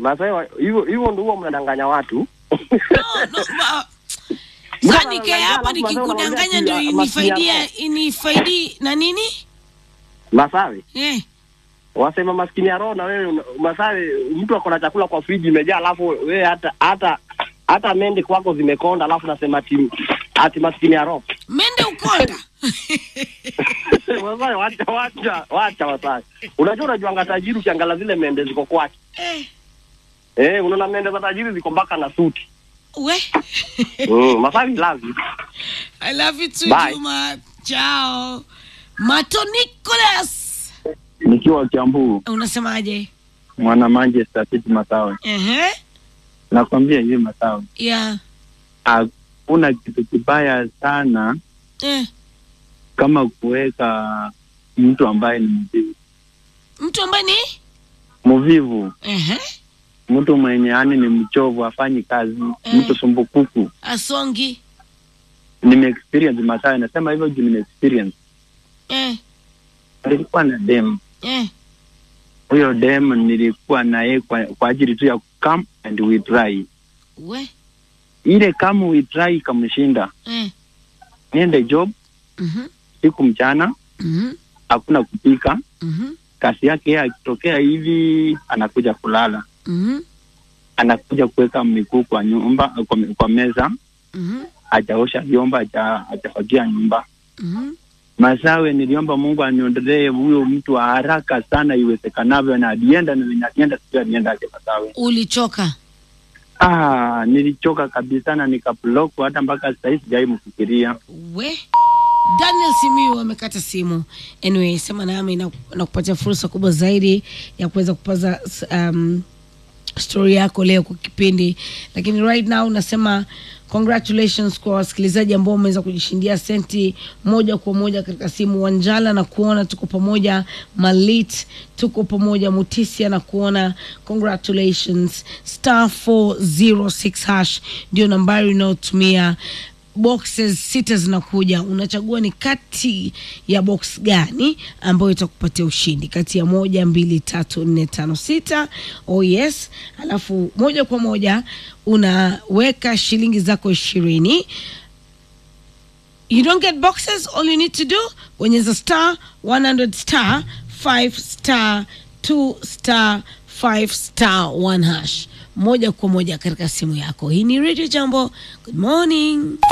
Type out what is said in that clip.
Masai hivyo ndio mnadanganya watu. No. Sanike hapa nikikudanganya ndio inifaidi na nini? Masawi. Wasema maskini ya roho na wewe Masai mtu akona chakula kwa friji imejaa alafu wewe hata mende kwako zimekonda alafu nasema ati maskini ya roho. Mende ukonda. Wacha Masai. Unajua tajiri ukiangalia zile mende ziko kwake. Unaona mende za tajiri ziko mpaka na suti. Masai love you. I love you too, Juma. Ciao. Mato Nicholas. Nikiwa Kiambu. Unasemaje? Mwana Manchester City Masawe. Nakwambia hivi Masawe. Yeah. Hakuna kitu kibaya sana kama kuweka mtu ambaye ni mvivu. Mtu ambaye ni mvivu. Mtu mwenye yani ni mchovu afanyi kazi, mtu sumbukuku. Asongi. Nime experience Masawe, nasema hivyo juu nime experience. Nilikuwa na dem. Huyo dem nilikuwa naye kwa ajili tu ya come and we try. Ile come we try kamshinda. Niende job. Siku mchana. Hakuna kupika. Kazi yake akitokea hivi anakuja kulala. Anakuja kuweka miguu kwa nyumba kwa meza. Hajaosha vyombo, hajafagia nyumba. Masawe niliomba Mungu aniondolee huyo mtu haraka sana iwezekanavyo na alienda aje Masawe. Ulichoka? Nilichoka kabisa na nikablock hata mpaka sasa hivi sijai mfikiria. Daniel Simiyu amekata simu. Anyway, sema nami na kupatia fursa kubwa zaidi ya kuweza kupaza story yako leo kwa kipindi. Lakini right now nasema congratulations kwa wasikilizaji ambao wameweza kujishindia senti moja kwa moja katika simu. Wanjala na kuona tuko pamoja, Malit tuko pamoja, Mutisia na kuona congratulations. *406# ndio nambari unayotumia. Boxes 6 zinakuja, unachagua ni kati ya box gani ambayo itakupatia ushindi kati ya 1, 2, 3, 4, 5, 6. Oh yes, alafu moja kwa moja unaweka shilingi zako 20. You don't get boxes, all you need to do bonyeza *100*5*2*5*1# moja kwa moja katika simu yako. Hii ni Radio Jambo. Good morning.